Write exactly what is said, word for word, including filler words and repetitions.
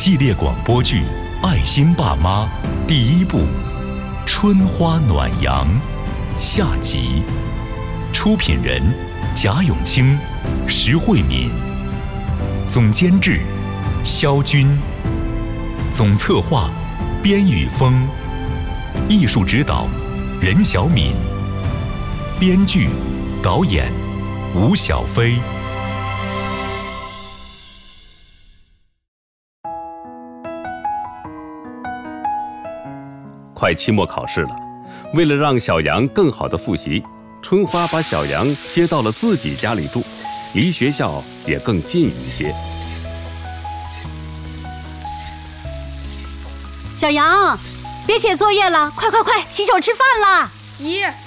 系列广播剧《爱心爸妈》第一部《春花暖阳》下集，出品人贾永清、石慧敏，总监制肖军，总策划边雨峰，艺术指导任小敏，编剧导演吴小飞。 快期末考试了，为了让小杨更好的复习，春花把小杨接到了自己家里住，离学校也更近一些。 小杨，别写作业了，快快快，洗手吃饭啦！ 姨，